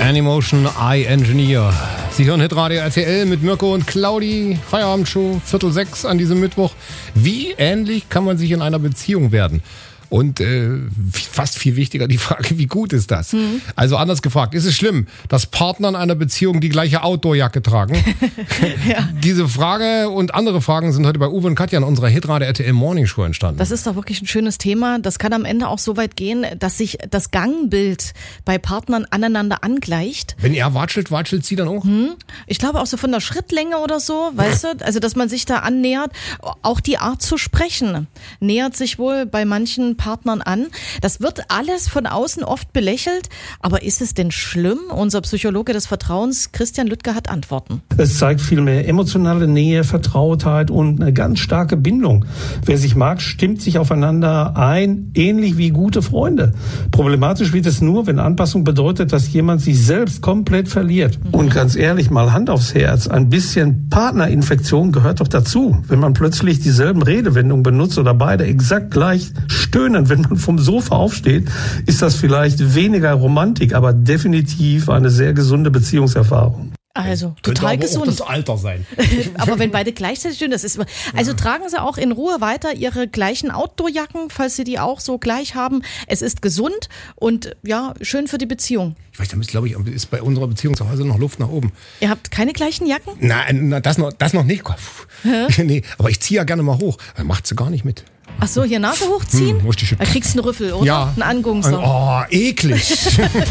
Animotion Eye Engineer. Sie hören Hitradio RTL mit Mirko und Claudi. Feierabendshow, 5:45 an diesem Mittwoch. Wie ähnlich kann man sich in einer Beziehung werden? Und fast viel wichtiger die Frage, wie gut ist das? Also anders gefragt, ist es schlimm, dass Partner in einer Beziehung die gleiche Outdoor-Jacke tragen? Ja. Diese Frage und andere Fragen sind heute bei Uwe und Katja in unserer Hitradio RTL Morning Show entstanden. Das ist doch wirklich ein schönes Thema. Das kann am Ende auch so weit gehen, dass sich das Gangbild bei Partnern aneinander angleicht. Wenn er watschelt sie dann auch? Ich glaube auch so von der Schrittlänge oder so, weißt du? Also, dass man sich da annähert. Auch die Art zu sprechen nähert sich wohl bei manchen Partnern an. Das wird alles von außen oft belächelt, aber ist es denn schlimm? Unser Psychologe des Vertrauens, Christian Lüttger, hat Antworten. Es zeigt vielmehr emotionale Nähe, Vertrautheit und eine ganz starke Bindung. Wer sich mag, stimmt sich aufeinander ein, ähnlich wie gute Freunde. Problematisch wird es nur, wenn Anpassung bedeutet, dass jemand sich selbst komplett verliert. Und ganz ehrlich, mal Hand aufs Herz, ein bisschen Partnerinfektion gehört doch dazu. Wenn man plötzlich dieselben Redewendungen benutzt oder beide exakt gleich stöhnen, wenn man vom Sofa aufsteht, ist das vielleicht weniger Romantik, aber definitiv eine sehr gesunde Beziehungserfahrung. Also total gesund. Könnte auch das Alter sein. Aber wenn beide gleichzeitig stehen, das ist immer. Also tragen Sie auch in Ruhe weiter Ihre gleichen Outdoor-Jacken, falls Sie die auch so gleich haben. Es ist gesund und ja, schön für die Beziehung. Ich weiß, da glaube ich, ist bei unserer Beziehung zu Hause noch Luft nach oben. Ihr habt keine gleichen Jacken? Nein, das noch nicht. Nee, aber ich ziehe ja gerne mal hoch. Dann macht sie gar nicht mit. Ach so, hier Nase hochziehen? Da kriegst du einen Rüffel, oder? Ja. Einen Angungser. Oh, eklig.